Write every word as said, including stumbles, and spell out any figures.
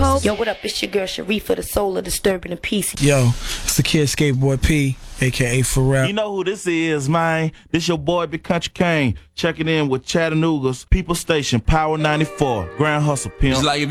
Cold. Yo, what up? It's your girl Sharifa, the soul of Disturbing the Peace. Yo, it's the kid Skateboard P, aka Pharrell. You know who this is, man? This your boy Big Country Kane, checking in with Chattanooga's People Station, Power ninety-four, Grand Hustle Pimp. It's like if